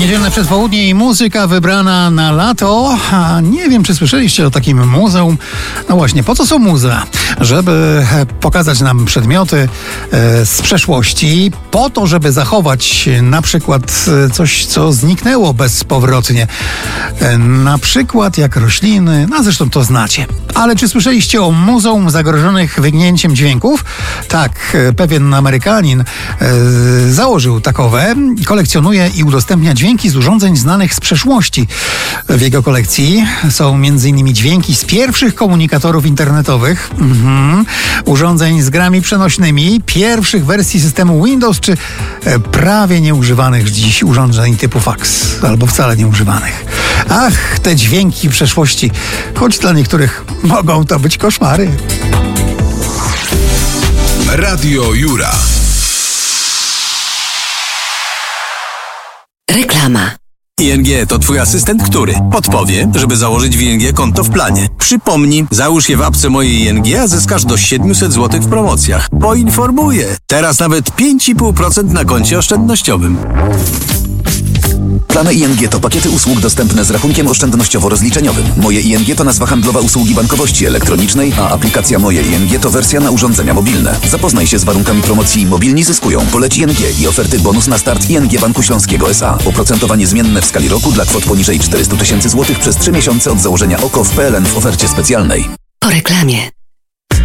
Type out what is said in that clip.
Niedzielne przedpołudnie i muzyka wybrana na lato. A nie wiem, czy słyszeliście o takim muzeum. No właśnie, po co są muzea? Żeby pokazać nam przedmioty z przeszłości, po to, żeby zachować na przykład coś, co zniknęło bezpowrotnie. Na przykład jak rośliny, no zresztą to znacie. Ale czy słyszeliście o Muzeum Zagrożonych Wygnięciem Dźwięków? Tak, pewien Amerykanin założył takowe, kolekcjonuje i udostępnia dźwięki z urządzeń znanych z przeszłości. W jego kolekcji są m.in. dźwięki z pierwszych komunikatorów internetowych, urządzeń z grami przenośnymi, pierwszych wersji systemu Windows, czy prawie nieużywanych dziś urządzeń typu fax, albo wcale nieużywanych. Ach, te dźwięki przeszłości, choć dla niektórych mogą to być koszmary. Radio Jura. Reklama. ING to twój asystent, który podpowie, żeby założyć w ING konto w planie. Przypomni, załóż je w apce mojej ING, a zyskasz do 700 zł w promocjach. Poinformuję. Teraz nawet 5,5% na koncie oszczędnościowym. Plany ING to pakiety usług dostępne z rachunkiem oszczędnościowo-rozliczeniowym. Moje ING to nazwa handlowa usługi bankowości elektronicznej, a aplikacja Moje ING to wersja na urządzenia mobilne. Zapoznaj się z warunkami promocji Mobilni zyskują. Poleć ING i oferty bonus na start ING Banku Śląskiego S.A. Oprocentowanie zmienne w skali roku dla kwot poniżej 400 000 złotych przez 3 miesiące od założenia OKO w PLN w ofercie specjalnej. Po reklamie.